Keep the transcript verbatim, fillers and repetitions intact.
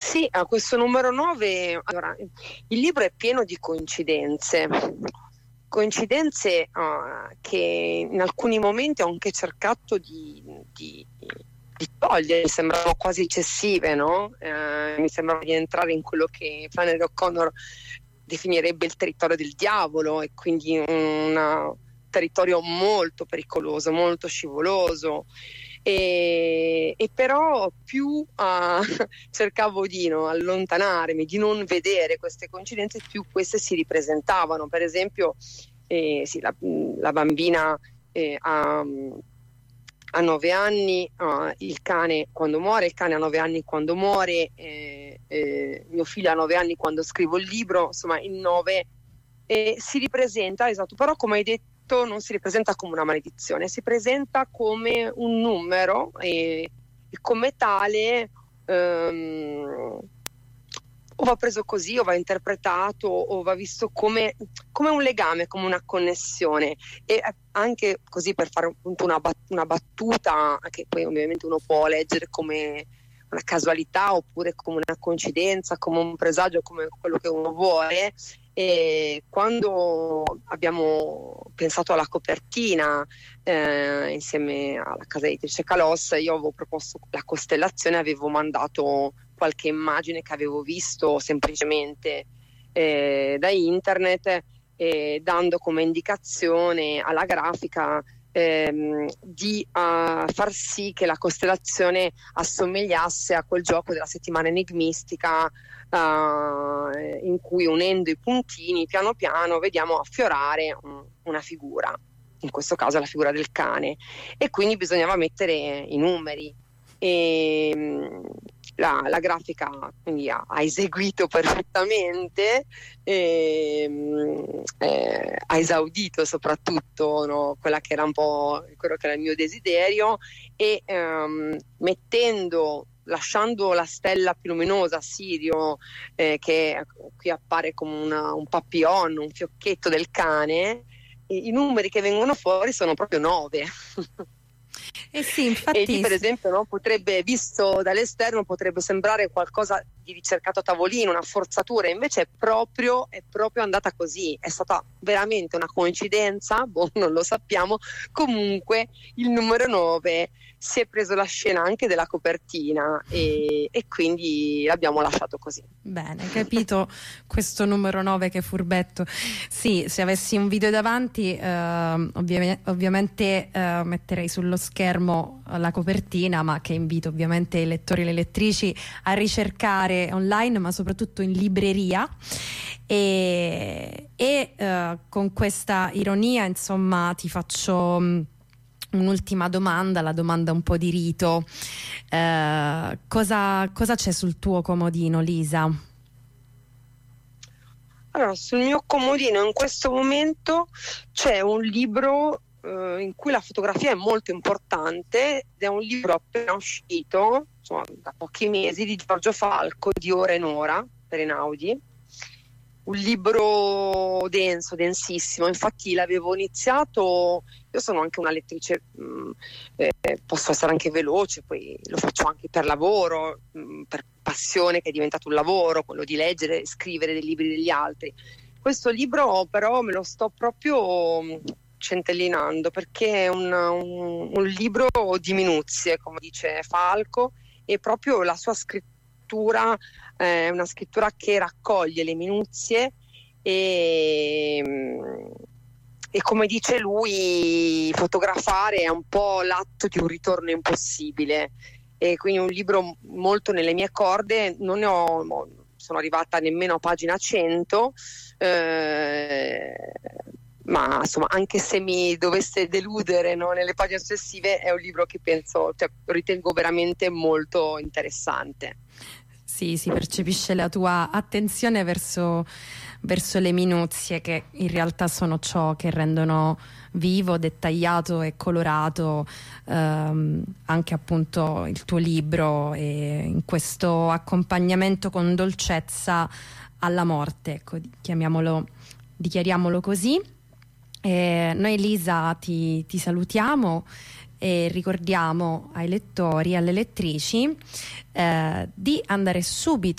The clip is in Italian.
Sì, a questo numero nove, allora, il libro è pieno di coincidenze, coincidenze uh, che in alcuni momenti ho anche cercato di, di, di togliere, mi sembravano quasi eccessive, no? Uh, mi sembrava di entrare in quello che Flannery O'Connor definirebbe il territorio del diavolo, e quindi un territorio molto pericoloso, molto scivoloso. E, e però più uh, cercavo di no, allontanarmi, di non vedere queste coincidenze, più queste si ripresentavano. Per esempio, eh, sì, la, la bambina eh, ha, ha nove anni, uh, il cane quando muore, il cane ha nove anni quando muore, eh, eh, mio figlio ha nove anni quando scrivo il libro, insomma il nove eh, si ripresenta, esatto, però come hai detto non si ripresenta come una maledizione, si presenta come un numero e, e come tale ehm, o va preso così, o va interpretato, o va visto come, come un legame, come una connessione. E anche così, per fare appunto una, bat- una battuta che poi ovviamente uno può leggere come una casualità oppure come una coincidenza, come un presagio, come quello che uno vuole. E quando abbiamo pensato alla copertina eh, insieme alla casa editrice Calos, io avevo proposto la costellazione, avevo mandato qualche immagine che avevo visto semplicemente eh, da internet, eh, dando come indicazione alla grafica ehm, di uh, far sì che la costellazione assomigliasse a quel gioco della settimana enigmistica, Uh, in cui unendo i puntini piano piano vediamo affiorare un, una figura, in questo caso la figura del cane, e quindi bisognava mettere i numeri e um, la, la grafica quindi ha, ha eseguito perfettamente e um, eh, ha esaudito soprattutto no, quella che era un po' quello che era il mio desiderio, e um, mettendo lasciando la stella più luminosa, Sirio, eh, che qui appare come una, un papillon, un fiocchetto del cane, e i numeri che vengono fuori sono proprio nove. Eh sì, infatti... E lì per esempio no, potrebbe, visto dall'esterno, potrebbe sembrare qualcosa di ricercato a tavolino, una forzatura, invece è proprio, è proprio andata così, è stata veramente una coincidenza, boh, non lo sappiamo, comunque il numero nove si è preso la scena anche della copertina e, e quindi l'abbiamo lasciato così. Bene, capito questo numero nove che furbetto. Sì, se avessi un video davanti eh, ovvi- ovviamente eh, metterei sullo schermo la copertina, ma che invito ovviamente i lettori e le lettrici a ricercare online, ma soprattutto in libreria. E, e eh, con questa ironia, insomma, ti faccio mh, un'ultima domanda, la domanda un po' di rito. Eh, cosa, cosa c'è sul tuo comodino, Lisa? Allora, sul mio comodino in questo momento c'è un libro eh, in cui la fotografia è molto importante, ed è un libro appena uscito, insomma, da pochi mesi, di Giorgio Falco, Di ora in ora, per Einaudi. Un libro denso, densissimo, infatti l'avevo iniziato, io sono anche una lettrice, mh, eh, posso essere anche veloce, poi lo faccio anche per lavoro, mh, per passione che è diventato un lavoro, quello di leggere e scrivere dei libri degli altri. Questo libro però me lo sto proprio centellinando, perché è un, un, un libro di minuzie, come dice Falco, e proprio la sua scrittura è una scrittura che raccoglie le minuzie e, e come dice lui, fotografare è un po' l'atto di un ritorno impossibile, e quindi un libro molto nelle mie corde. Non ne ho, sono arrivata nemmeno a pagina cento, eh, ma insomma, anche se mi dovesse deludere no, nelle pagine successive, è un libro che penso, cioè, ritengo veramente molto interessante. Sì, si percepisce la tua attenzione verso, verso le minuzie, che in realtà sono ciò che rendono vivo, dettagliato e colorato ehm, anche appunto il tuo libro, e in questo accompagnamento con dolcezza alla morte, ecco, chiamiamolo, dichiariamolo così. E noi, Lisa, ti, ti salutiamo e ricordiamo ai lettori e alle lettrici eh, di andare subito